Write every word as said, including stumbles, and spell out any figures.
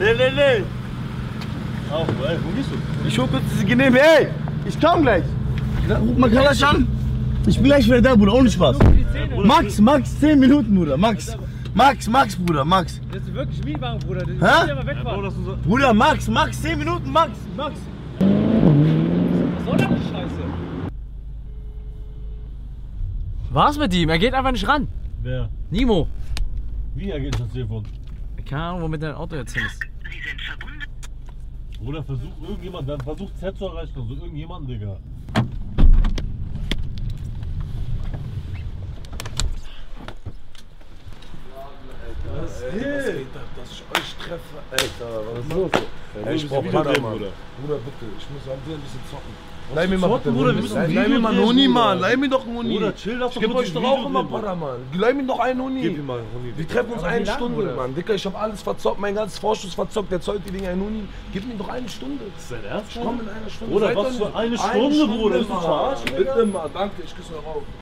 Nee, nee, nee. Auf, ey, wo gehst du? Ich hol kurz diese Genehme, ey! Ich komm gleich! Ruf mal Kalasch an! Ich bin gleich wieder da, Bruder, ohne Spaß! Max, Max, zehn Minuten, Bruder, Max! Max, Max, Bruder, Max! Das ist wirklich Mietwagen, Bruder. Hä? Ja, mal wegfahren. Ja, Bro, Bruder, Max, Max, zehn Minuten, Max, Max! Was soll denn die Scheiße? Was mit ihm? Er geht einfach nicht ran. wer? Nimo. Wie, er geht das Telefon? Keine Ahnung, womit dein Auto jetzt hin ist. Oder versucht irgendjemand, dann versucht Z zu erreichen, also irgendjemanden, Digga. Was geht ab, dass ich euch treffe? Alter, was ist los? Ey, Ich brauch Bruder. Bruder, Bruder, bitte, ich muss halt ein bisschen zocken. Leih mir mal zocken, bitte, Bruder, wir müssen ein Leih mir Video mal einen drehen, Huni, Bruder. Mann. Leih mir doch einen Huni. Bruder, chill, lass Ich doch geb kurz euch ein doch Video auch immer drehen, Bruder. Para, Mann. Leih mir doch einen Huni. Gib ihm mal einen Huni. Wir treffen uns Aber eine wie lange, Stunde, Bruder? Mann. Dicker, ich hab alles verzockt, mein ganzes Vorschuss verzockt. Jetzt heute die Dinger einen Huni. Gib mir doch eine Stunde. Ist dein Ernst? Ich komm in einer Stunde. Bruder, Seid was doch für nicht- eine Stunde, Bruder? Bist du Mann. verarschen, Digga? Bitte mal, danke, ich küsse euch auf.